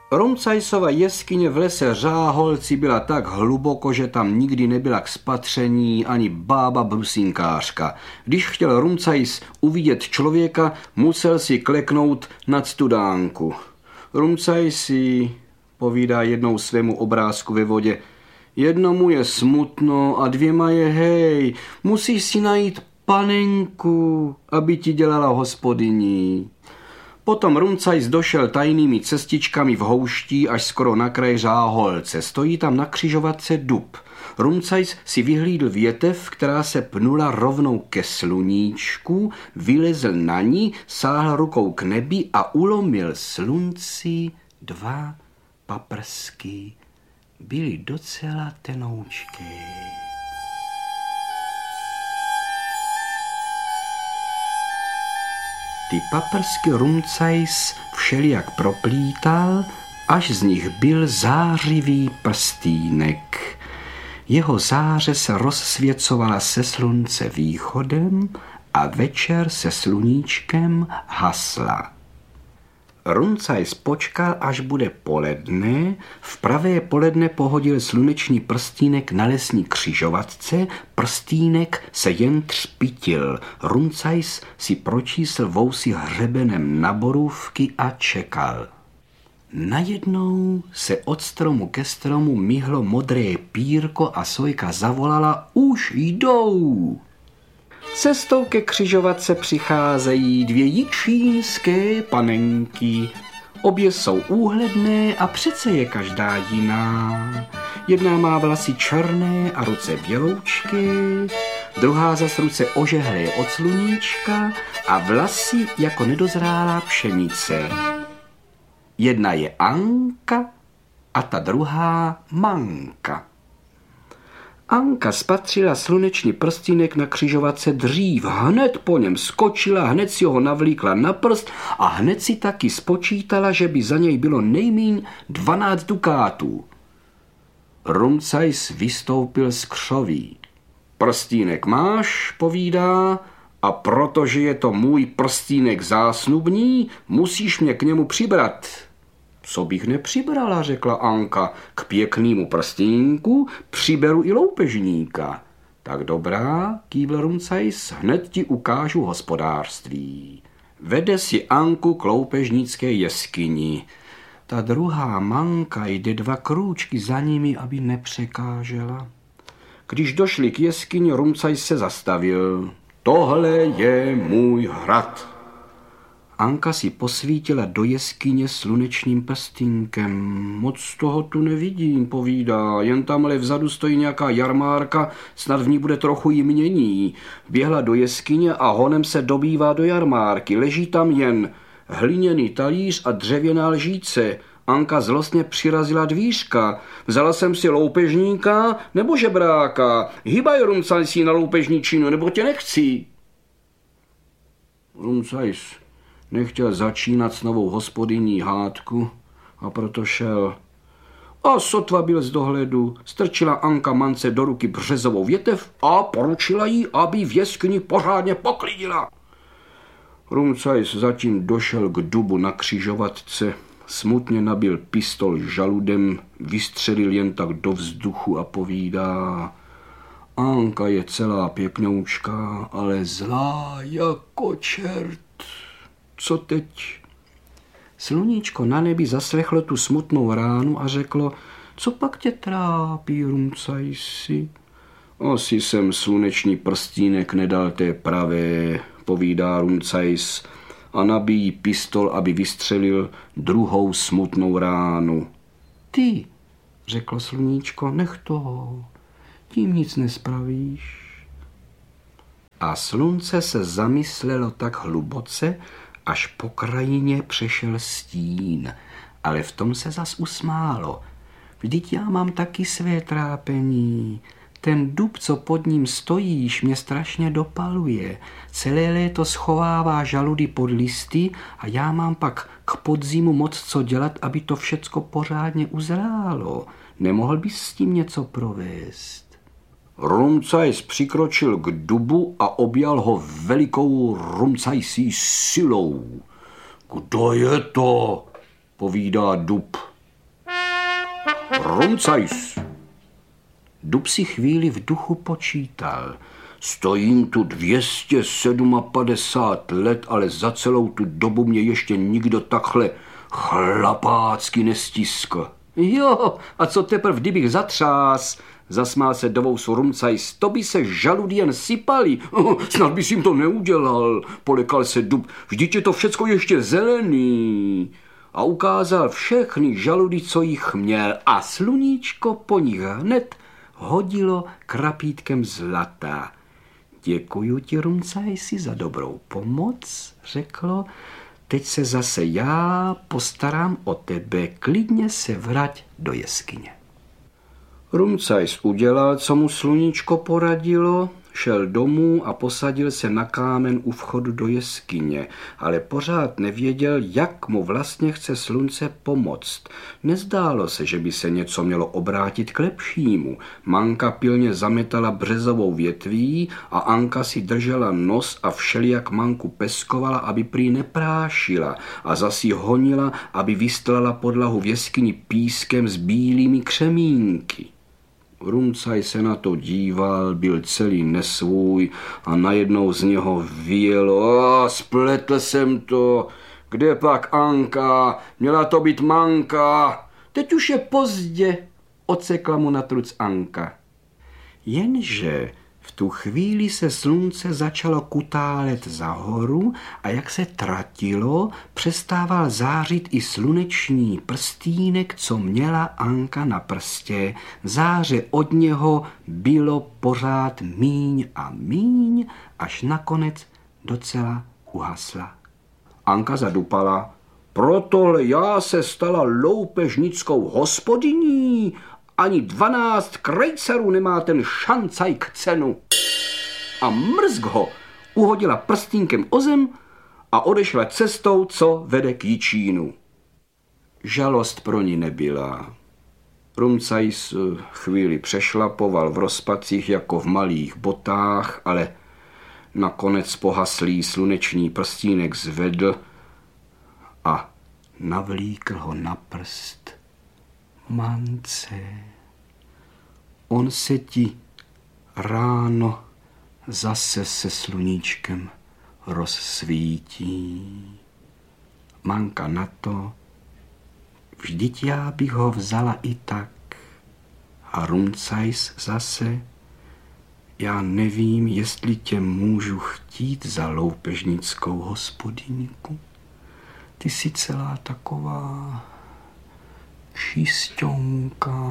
Rumcajsova jeskyně v lese Řáholci byla tak hluboko, že tam nikdy nebyla k spatření ani bába brusinkářka. Když chtěl Rumcajs uvidět člověka, musel si kleknout nad studánku. Rumcajsi, povídá jednou svému obrázku ve vodě, jednomu je smutno a dvěma je hej, musíš si najít panenku, aby ti dělala hospodyní. Potom Rumcajs došel tajnými cestičkami v houští až skoro na kraj Řáholce. Stojí tam na křižovatce dub. Rumcajs si vyhlídl větev, která se pnula rovnou ke sluníčku, vylezl na ní, sáhl rukou k nebi a ulomil slunci 2 paprsky. Byly docela tenoučké. Ty paprsky Rumcajs všelijak proplítal, až z nich byl zářivý prstýnek. Jeho záře se rozsvěcovala se slunce východem a večer se sluníčkem hasla. Rumcajs počkal, až bude poledne, v pravé poledne pohodil slunečný prstýnek na lesní křižovatce, prstýnek se jen třpitil. Rumcajs si pročísl vousy hřebenem na borůvky a čekal. Najednou se od stromu ke stromu myhlo modré pírko a sojka zavolala, už jdou. Cestou ke křižovatce přicházejí 2 jičínské panenky. Obě jsou úhledné a přece je každá jiná. Jedna má vlasy černé a ruce běloučké, druhá zas ruce ožehlé od sluníčka a vlasy jako nedozrálá pšenice. Jedna je Anka a ta druhá Manka. Anka spatřila slunečný prstýnek na křižovatce dřív, hned po něm skočila, hned si ho navlíkla na prst a hned si taky spočítala, že by za něj bylo nejmíň 12 dukátů. Rumcajs vystoupil z křoví. Prstýnek máš, povídá, a protože je to můj prstýnek zásnubní, musíš mě k němu přibrat. Co bych nepřibrala, řekla Anka, k pěknému prstínku přiberu i loupežníka. Tak dobrá, kývl Rumcajs, hned ti ukážu hospodářství. Vede si Anku k loupežnické jeskyni. Ta druhá Manka jde 2 krůčky za nimi, aby nepřekážela. Když došli k jeskyni, Rumcajs se zastavil. Tohle je můj hrad. Anka si posvítila do jeskyně slunečným prstínkem. Moc toho tu nevidím, povídá, jen tamhle vzadu stojí nějaká jarmárka, snad v ní bude trochu jmění. Běhla do jeskyně a honem se dobývá do jarmárky. Leží tam jen hliněný talíř a dřevěná lžíce. Anka zlostně přirazila dvířka. Vzala jsem si loupežníka nebo žebráka. Hýbaj, Rumcajsi, na loupežničinu, nebo tě nechci. Rumcajs nechtěl začínat s novou hospodyní hádku a proto šel. A sotva byl z dohledu, strčila Anka Mance do ruky březovou větev a poručila jí, aby v jeskyni pořádně poklidila. Rumcajs zatím došel k dubu na křižovatce, smutně nabil pistol žaludem, vystřelil jen tak do vzduchu a povídá: Anka je celá pěknoučka, ale zlá jako čert. Co teď? Sluníčko na nebi zaslechlo tu smutnou ránu a řeklo: co pak tě trápí, Rumcajsi? Asi jsem sluneční prstínek nedal té pravé, povídá Rumcajs a nabíjí pistol, aby vystřelil druhou smutnou ránu. Ty, řeklo sluníčko, nech toho, tím nic nespravíš. A slunce se zamyslelo tak hluboce, až po krajině přešel stín, ale v tom se zas usmálo. Vždyť já mám taky své trápení. Ten dub, co pod ním stojíš, mě strašně dopaluje. Celé léto schovává žaludy pod listy a já mám pak k podzimu moc co dělat, aby to všecko pořádně uzrálo. Nemohl bys s tím něco provést? Rumcajs přikročil k dubu a objal ho velikou Rumcajsí silou. Kdo je to? Povídá dub. Rumcajs. Dub si chvíli v duchu počítal. Stojím tu 257 let, ale za celou tu dobu mě ještě nikdo takhle chlapácky nestiskl. Jo, a co teprv, kdybych zatřás, zasmál se do vousu Rumcajs, to by se žaludy jen sypali. Snad bys jim to neudělal, polekal se Dub, vždyť je to všecko ještě zelený. A ukázal všechny žaludy, co jich měl, a sluníčko po nich hned hodilo krapítkem zlata. Děkuju ti, Rumcajsi, za dobrou pomoc, řeklo. Teď se zase já postarám o tebe, klidně se vrať do jeskyně. Rumcajs udělal, co mu sluníčko poradilo, šel domů a posadil se na kámen u vchodu do jeskyně, ale pořád nevěděl, jak mu vlastně chce slunce pomoct. Nezdálo se, že by se něco mělo obrátit k lepšímu. Manka pilně zametala březovou větví a Anka si držela nos a všelijak Manku peskovala, aby prý neprášila, a zas ji honila, aby vystlala podlahu v jeskyni pískem s bílými křemínky. Rumcaj se na to díval, byl celý nesvůj a najednou z něho vyjelo: spletl jsem to, kde pak Anka, měla to být Manka. Teď už je pozdě, odsekla mu na truc Anka. Jenže v tu chvíli se slunce začalo kutálet za horu a jak se tratilo, přestával zářit i sluneční prstínek, co měla Anka na prstě. Záře od něho bylo pořád míň a míň, až nakonec docela uhasla. Anka zadupala: protohle já se stala loupežnickou hospodyní. Ani 12 krejcarů nemá ten šancaj k cenu. A mrzk ho uhodila prstínkem o zem a odešla cestou, co vede k Jičínu. Žalost pro ní nebyla. Rumcajs chvíli přešlapoval v rozpacích jako v malých botách, ale nakonec pohaslý sluneční prstínek zvedl a navlíkl ho na prst Mance. On se ti ráno zase se sluníčkem rozsvítí. Manka na to: vždyť já bych ho vzala i tak. A Rumcajs zase: já nevím, jestli tě můžu chtít za loupežnickou hospodyňku. Ty jsi celá taková čisťonka.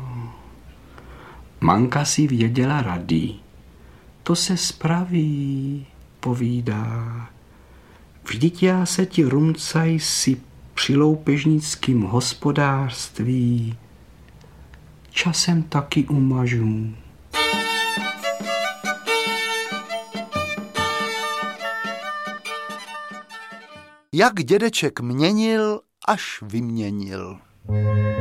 Manka si věděla rady. To se spraví, povídá. Vždyť já se ti, Rumcajsi, při loupežnickým hospodářství časem taky umažu. Jak dědeček měnil, až vyměnil.